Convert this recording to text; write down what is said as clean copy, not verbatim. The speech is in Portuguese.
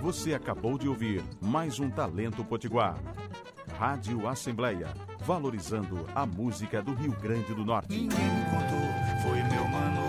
Você acabou de ouvir mais um Talento Potiguar. Rádio Assembleia, valorizando a música do Rio Grande do Norte. Ninguém me contou, foi meu mano.